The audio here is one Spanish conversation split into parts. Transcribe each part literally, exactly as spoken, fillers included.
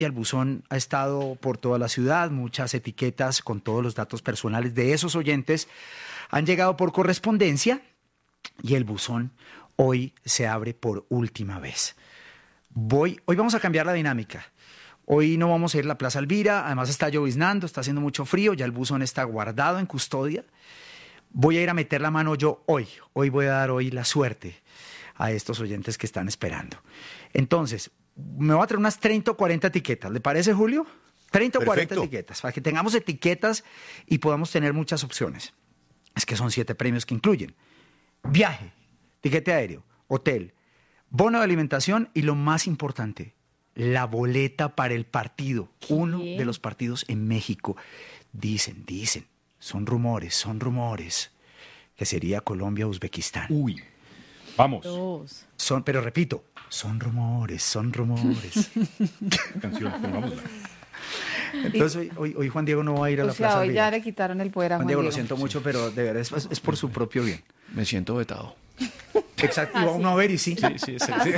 El buzón ha estado por toda la ciudad, muchas etiquetas con todos los datos personales de esos oyentes han llegado por correspondencia y el buzón hoy se abre por última vez. Voy, hoy vamos a cambiar la dinámica. Hoy no vamos a ir a la Plaza Elvira, además está lloviznando, está haciendo mucho frío, ya el buzón está guardado en custodia. Voy a ir a meter la mano yo hoy, hoy voy a dar hoy la suerte a estos oyentes que están esperando. Entonces, me voy a traer unas treinta o cuarenta etiquetas, ¿le parece, Julio? treinta o cuarenta etiquetas, para que tengamos etiquetas y podamos tener muchas opciones. Es que son siete premios que incluyen viaje, tiquete aéreo, hotel, bono de alimentación y lo más importante, la boleta para el partido, ¿Qué? Uno de los partidos en México. Dicen, dicen, son rumores, son rumores, que sería Colombia-Uzbekistán. Uy, vamos. Dos. Son, pero repito, son rumores, son rumores. Canción, pongámosla. Entonces hoy, hoy, hoy Juan Diego no va a ir a O la sea, Plaza hoy Elvira. ya le quitaron el poder a Juan Juan Diego, Diego. lo siento mucho, pero de verdad es, es por su propio bien. Me siento vetado. Exacto, iba uno a ver y sí. Sí, sí, sí. sí.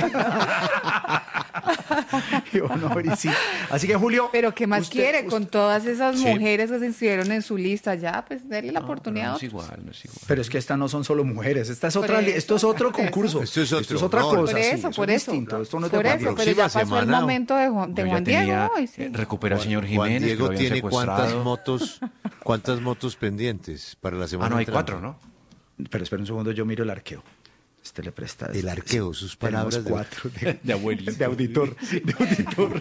Iba uno a ver y sí. Así que, Julio... Pero ¿qué más usted- quiere usted- con todas esas Sí. mujeres que se inscribieron en su lista? Ya, pues denle la No, oportunidad. no a es otros. igual, no es igual. Pero es que estas no son solo mujeres, esta es Por otra, li- eso, esto es otro por eso. concurso. Esto es otro, otra no, cosa. Por sí, eso, por es eso. distinto, esto no es Por de eso, pero próxima ya pasó el semana, momento de Juan, de Yo ya Juan tenía, Diego hoy, sí. eh, recuperar al señor Juan Jiménez, que Diego lo habían tiene secuestrado. cuántas motos, cuántas motos pendientes para la semana Ah, no, hay entrante? cuatro, ¿no? Pero espera un segundo, yo miro el arqueo. Este le presta... El arqueo, sus tenemos palabras de- cuatro de, De abuelito. de auditor. De auditor.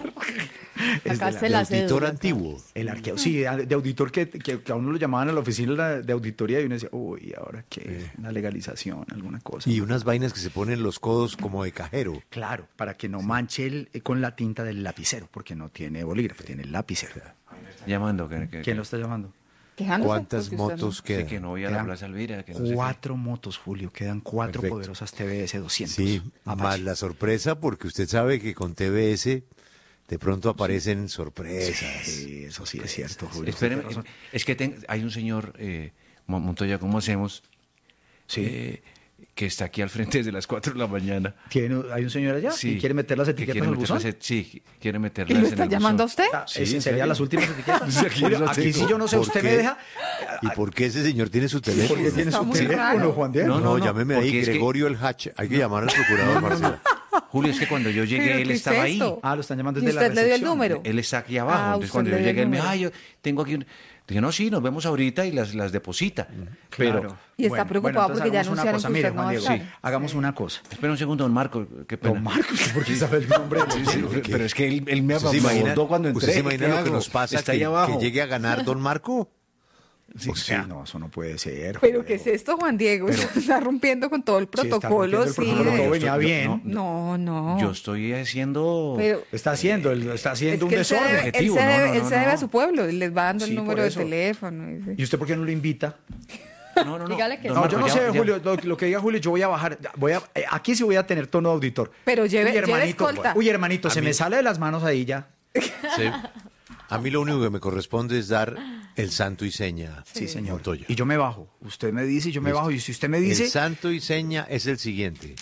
Es Acá de se El la auditor cédula, antiguo. El arqueo, sí, de, de auditor que, que, que a uno lo llamaban a la oficina de auditoría y uno decía, uy, ¿ahora qué? Una legalización, alguna cosa. Y unas vainas que se ponen en los codos como de cajero. Claro, para que no manche el, eh, con la tinta del lapicero, porque no tiene bolígrafo, tiene el lapicero. Llamando. Que, que, ¿Quién lo está llamando? Quejándose, ¿Cuántas porque usted motos que, quedan? que no voy a la Quedan Plaza Elvira. Que no sé qué. Cuatro motos, Julio, quedan cuatro Perfecto. poderosas T V S doscientos. Sí, Apache. más la sorpresa, porque usted sabe que con T V S de pronto aparecen sorpresas. Sí, eso sí es cierto, Julio. Espéreme, Tiene razón. es que ten- hay un señor, eh, Mon- Montoya, ¿cómo hacemos? Sí. Eh, que está aquí al frente desde las cuatro de la mañana. ¿Tiene, ¿Hay un señor allá Sí. que quiere meter las Que etiquetas quiere al meterlas buzón? en- Sí, quiere ¿Y meterlas lo en está el llamando a buzón. usted? Ah, Sí, ¿ese ¿en serían serio? las últimas etiquetas? Sí, aquí Julio, lo aquí tengo. sí yo no sé, ¿Por usted qué? me deja... ¿Y por qué ese señor tiene su teléfono? ¿Por qué tiene Está su muy teléfono, raro. Juan Diego? No, No, no, no, llámeme ahí, porque es que- Gregorio el Hatch. Hay que llamar al procurador Marcela. Julio, es que cuando yo llegué, ¿Pero él qué es estaba ahí. esto? Ah, lo están llamando ¿Y desde la usted le dio el recepción. número? Él está aquí abajo. Ah, Entonces, usted cuando le yo dio el llegué, él me dijo, número. ay, yo tengo aquí un... Dije, no, sí, nos vemos ahorita y las, las deposita. Pero, Claro. Y está preocupado porque ya hagamos una anunciaron cosa, que mire, usted no Juan va a Diego, estar. sí, hagamos una cosa. espera un segundo, don Marco, qué pena. Don Marcos, ¿por qué sabe el nombre? de Sí, sí, los- pero es que él, él me, ¿Usted se me imagina, abordó cuando entré. ¿usted se imagina ¿qué lo que hago? nos pasa? Está que, ahí abajo. que llegue a ganar don Marco. Sí, O sea, sí, no, eso no puede ser. ¿Pero Juan qué es Diego. esto, Juan Diego? Está rompiendo con todo el Sí, está protocolo, rompiendo sí. el protocolo, de- todo yo venía estoy- bien. no, No, no. Yo estoy haciendo... Pero Está haciendo, él está es haciendo que un él se desorden. debe, él objetivo, se no, debe, no, él no, se debe no. a su pueblo y les va dando Sí, el por número de eso. teléfono. y sí. ¿Y usted por qué no lo invita? No, no, no. Dígale que Don No, Marco, yo no ya- sé, ya- Julio, lo, lo que diga Julio, yo voy a bajar, voy a, eh, aquí sí voy a tener tono de auditor. Pero lleve- uy, lleve hermanito, escolta. uy, hermanito, A se mí- me sale de las manos ahí ya. Sí. A mí lo único que me corresponde es dar el santo y seña. Sí, señor. Montoya. Y yo me bajo. Usted me dice y yo me Listo. bajo. Y si usted me dice... El santo y seña es el siguiente.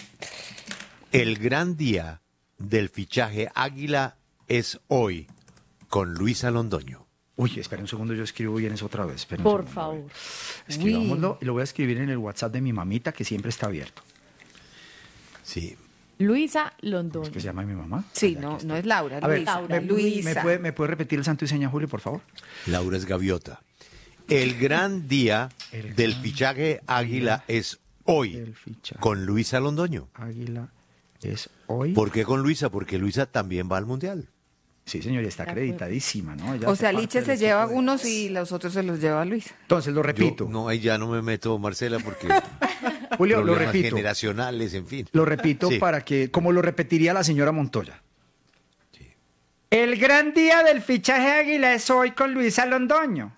El gran día del fichaje Águila es hoy con Luisa Londoño. Uy, espera un segundo, yo escribo bien eso otra vez. espera un Por segundo, favor. a ver. Escribámoslo y lo voy a escribir en el WhatsApp de mi mamita, que siempre está abierto. Sí. Luisa ¿Es Londoño. que se llama mi mamá? Sí, Allá no, que no está. es Laura, A ver, Luisa. ¿me, Luisa. ¿me puede, ¿me puede repetir el santo y seña, Julio, por favor? Laura es gaviota. El gran día El del gran fichaje Águila es hoy del fichaje. con Luisa Londoño. Águila es hoy. ¿Por qué con Luisa? Porque Luisa también va al Mundial. Sí, señor, y está De acuerdo. acreditadísima, ¿no? Ella O hace sea, parte Liche del se equipo lleva de- unos y los otros se los lleva Luisa. Entonces, lo Yo- repito. no, ahí ya no me meto, Marcela, porque Julio, lo problemas repito. generacionales, en fin. Lo repito Sí. para que, como lo repetiría la señora Montoya. El gran día del fichaje Águila es hoy con Luisa Londoño.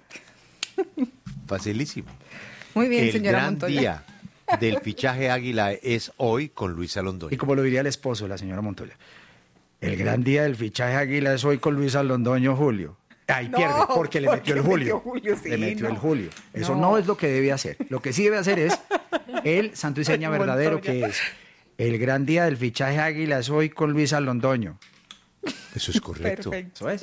Facilísimo. Muy bien, El señora gran Montoya. día del fichaje Águila es hoy con Luisa Y Londoño. como lo diría el esposo de la señora Montoya. El gran día del fichaje Águila es hoy con Luisa Londoño, Julio. Ahí No, pierde, porque le porque metió el le Julio. metió Julio, sí, le metió el no. Julio. Eso no. No. es lo que debe hacer. Lo que sí debe hacer es el santo y seña Ay, verdadero, Montoya. que es el gran día del fichaje Águila es hoy con Luisa Londoño. Eso es correcto. Perfecto. Eso es.